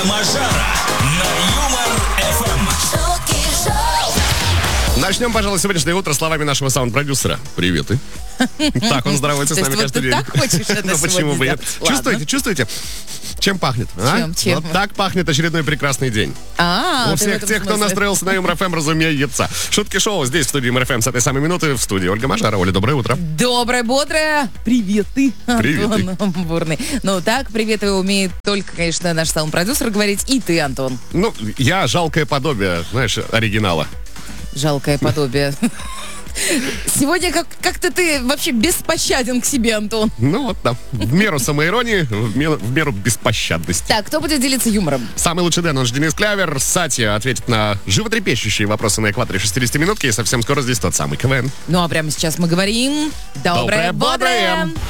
Мажара на Юмор-ФМ. Начнем, пожалуй, сегодняшнее утро словами нашего саунд-продюсера. Приветы. Так он здоровается с нами каждый день. Ты так хочешь это Ну почему бы нет? Чувствуете? Чем пахнет? Чем? Вот так пахнет очередной прекрасный день. У всех тех, кто настроился на Юмор-ФМ, разумеется. Шутки шоу здесь, в студии Юмор-ФМ, с этой самой минуты. В студии Ольга Мажара. Оля, доброе утро. Доброе, бодрое. Приветы. Приветы. Антон Бурный. Ну так, приветы умеет только, конечно, наш саунд-продюсер говорить. И ты, Антон. Ну, я жалкое подобие, знаешь, оригинала. Жалкое подобие. Сегодня как-то ты вообще беспощаден к себе, Антон. Ну вот, да. В меру самоиронии, в меру беспощадности. Так, кто будет делиться юмором? Самый лучший Дэн, он же Денис Клявер. Сатья ответит на животрепещущие вопросы на экваторе 60-минутки. И совсем скоро здесь тот самый КВН. Ну а прямо сейчас мы говорим... Доброе, бодрое!